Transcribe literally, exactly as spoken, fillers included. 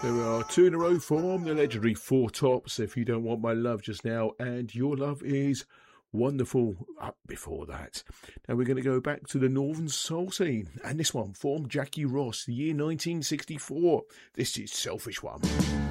There are two in a row from the legendary Four Tops, If You Don't Want My Love Just Now, and Your Love Is Wonderful up before that. Now we're going to go back to the Northern Soul scene, and this one from Jackie Ross, the year nineteen sixty-four. This is Selfish One.